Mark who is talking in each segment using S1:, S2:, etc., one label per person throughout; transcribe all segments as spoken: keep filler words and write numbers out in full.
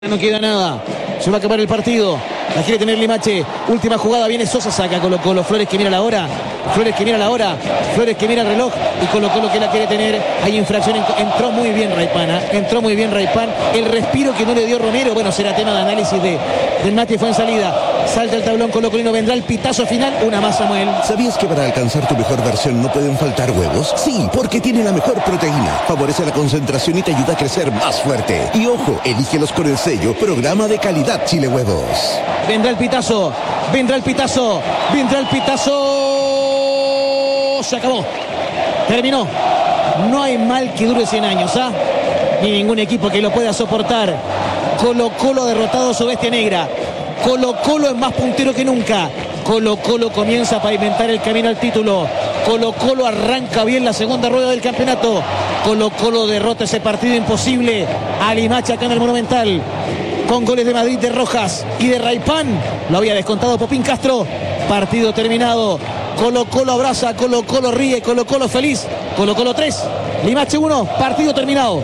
S1: No queda nada, se va a acabar el partido. La quiere tener Limache. Última jugada, viene Sosa, saca Colo Colo. Flores que mira la hora, Flores que mira la hora, Flores que mira el reloj. Y Colo Colo que la quiere tener. Hay infracción, entró muy bien Raipana, entró muy bien Raipán. El respiro que no le dio Romero, bueno, será tema de análisis de, del Mati. Fue en salida. Salta el tablón Colo Colino, vendrá el pitazo final. Una más, Samuel.
S2: ¿Sabías que para alcanzar tu mejor versión no pueden faltar huevos? Sí, porque tiene la mejor proteína. Favorece la concentración y te ayuda a crecer más fuerte. Y ojo, elígelos con el sello Programa de Calidad Chile Huevos.
S1: Vendrá el pitazo, vendrá el pitazo, vendrá el pitazo. Se acabó. Terminó. No hay mal que dure cien años, ¿ah? Ni ningún equipo que lo pueda soportar. Colo Colo derrotado su bestia negra. Colo Colo es más puntero que nunca. Colo Colo comienza a pavimentar el camino al título. Colo Colo arranca bien la segunda rueda del campeonato. Colo Colo derrota ese partido imposible a Limache acá en el Monumental. Con goles de Madrid, de Rojas y de Raipán. Lo había descontado Popín Castro. Partido terminado. Colo Colo abraza, Colo Colo ríe, Colo Colo feliz. Colo Colo tres, Limache uno, partido terminado.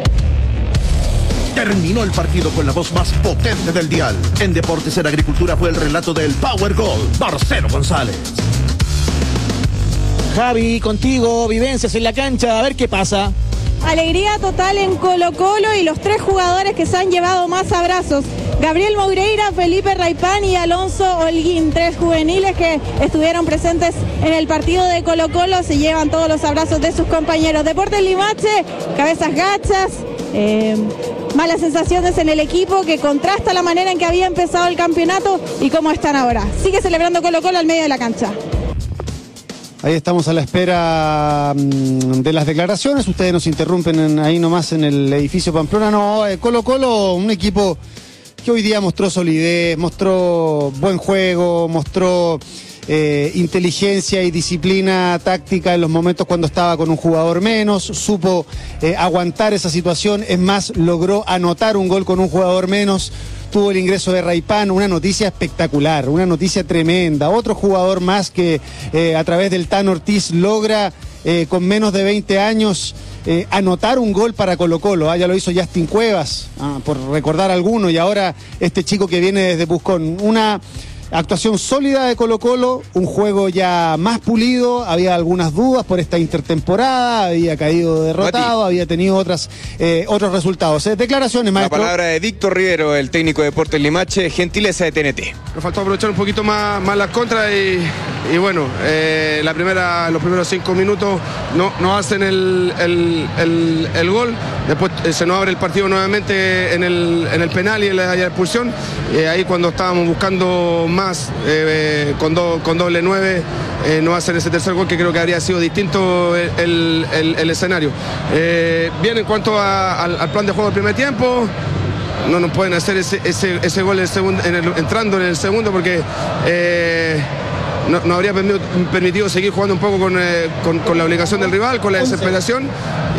S2: Terminó el partido con la voz más potente del dial. En Deportes en Agricultura fue el relato del Power Gol, Marcelo González.
S1: Javi, contigo, vivencias en la cancha, a ver qué pasa.
S3: Alegría total en Colo Colo y los tres jugadores que se han llevado más abrazos. Gabriel Moreira, Felipe Raipán y Alonso Holguín, tres juveniles que estuvieron presentes en el partido de Colo Colo, se llevan todos los abrazos de sus compañeros. Deportes Limache, cabezas gachas, eh, malas sensaciones en el equipo que contrasta la manera en que había empezado el campeonato y cómo están ahora. Sigue celebrando Colo Colo al medio de la cancha.
S4: Ahí estamos a la espera mmm, de las declaraciones. Ustedes nos interrumpen en, ahí nomás en el edificio Pamplona. No, eh, Colo Colo, un equipo que hoy día mostró solidez, mostró buen juego, mostró eh, inteligencia y disciplina táctica en los momentos cuando estaba con un jugador menos, supo eh, aguantar esa situación, es más, logró anotar un gol con un jugador menos. Tuvo el ingreso de Raipán, una noticia espectacular, una noticia tremenda. Otro jugador más que eh, a través del Tan Ortiz logra eh, con menos de veinte años eh, anotar un gol para Colo Colo. Ah, ya lo hizo Justin Cuevas, ah, por recordar alguno, y ahora este chico que viene desde Buscón. Una actuación sólida de Colo Colo, un juego ya más pulido, había algunas dudas por esta intertemporada, había caído derrotado, Mati. había tenido otras, eh, otros resultados. Eh, declaraciones, maestro.
S5: La palabra de Víctor Rivero, el técnico de Deportes Limache, gentileza de T N T.
S6: Nos faltó aprovechar un poquito más, más las contras y, y bueno, eh, la primera, los primeros cinco minutos no, no hacen el, el, el, el gol, después eh, se nos abre el partido nuevamente en el, en el penal y en la, en la expulsión, y ahí cuando estábamos buscando más eh, con, do, con doble nueve eh, no hacen ese tercer gol que creo que habría sido distinto el, el, el, el escenario. Eh, bien, en cuanto a, al, al plan de juego del primer tiempo, no nos pueden hacer ese, ese, ese gol en el segundo, en el, entrando en el segundo porque eh, no, no habría permitido, permitido seguir jugando un poco con, eh, con, con la obligación del rival, con la desesperación y,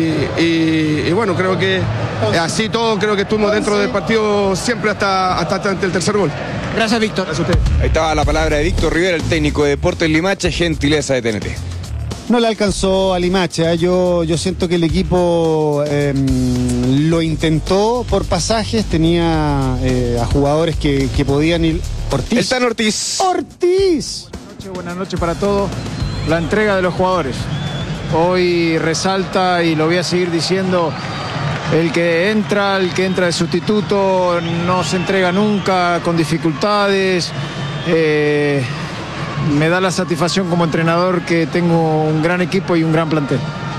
S6: y, y bueno, creo que así todo, creo que estuvimos dentro del partido siempre hasta, hasta, hasta el tercer gol.
S1: Gracias, Víctor.
S6: Gracias a usted.
S5: Ahí estaba la palabra de Víctor Rivera, el técnico de Deportes Limache, gentileza de T N T.
S4: No le alcanzó a Limache, ¿eh? yo, yo siento que el equipo eh, lo intentó por pasajes, tenía eh, a jugadores que, que podían ir. Ortiz.
S5: El Tan Ortiz.
S4: Ortiz.
S7: Buenas noches, buenas noches para todos. La entrega de los jugadores. Hoy resalta, y lo voy a seguir diciendo, el que entra, el que entra de sustituto, no se entrega nunca, con dificultades. Eh, me da la satisfacción como entrenador que tengo un gran equipo y un gran plantel.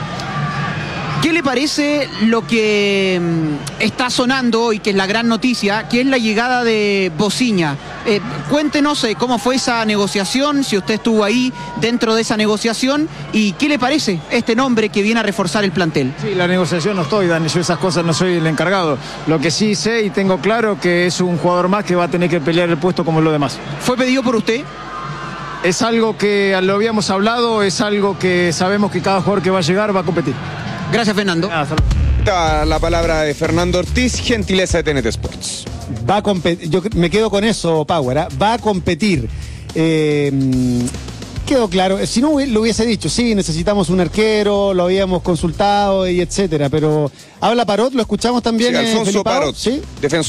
S8: ¿Qué le parece lo que está sonando hoy, que es la gran noticia, que es la llegada de Bociña? Eh, cuéntenos eh, cómo fue esa negociación, si usted estuvo ahí dentro de esa negociación, y qué le parece este nombre que viene a reforzar el plantel.
S7: Sí, la negociación no estoy, Dani, yo esas cosas no soy el encargado. Lo que sí sé y tengo claro que es un jugador más que va a tener que pelear el puesto como los demás.
S8: ¿Fue pedido por usted?
S7: Es algo que lo habíamos hablado, es algo que sabemos que cada jugador que va a llegar va a competir.
S8: Gracias, Fernando.
S7: Ah, salud.
S5: Está la palabra de Fernando Ortiz, gentileza de T N T Sports.
S4: Va a competir, yo me quedo con eso, Power, ¿eh? Va a competir. Eh, quedó claro. Si no lo hubiese dicho, sí, necesitamos un arquero, lo habíamos consultado y etcétera, pero habla Parot, lo escuchamos también.
S5: Sí,
S4: eh,
S5: Alfonso
S4: Felipao,
S5: Parot,
S4: ¿sí?
S5: defensor